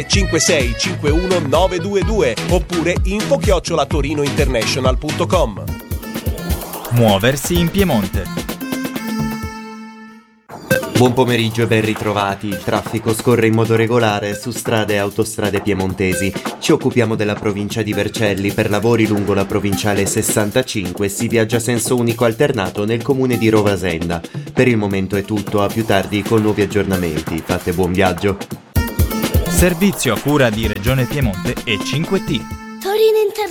56 51 922 oppure info@torinointernational.com. Muoversi in Piemonte. Buon pomeriggio e ben ritrovati. Il traffico scorre in modo regolare su strade e autostrade piemontesi. Ci occupiamo della provincia di Vercelli. Per lavori lungo la provinciale 65 si viaggia a senso unico alternato nel comune di Rovasenda. Per il momento è tutto, a più tardi con nuovi aggiornamenti. Fate buon viaggio. Servizio a cura di Regione Piemonte e 5T. Torino International.